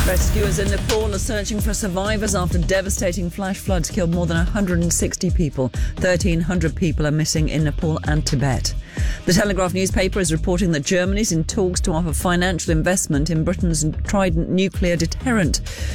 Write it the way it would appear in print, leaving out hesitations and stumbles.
Rescuers in Nepal are searching for survivors after devastating flash floods killed more than 160 people. 1,300 people are missing in Nepal and Tibet. The Telegraph newspaper is reporting that Germany is in talks to offer financial investment in Britain's Trident nuclear deterrent.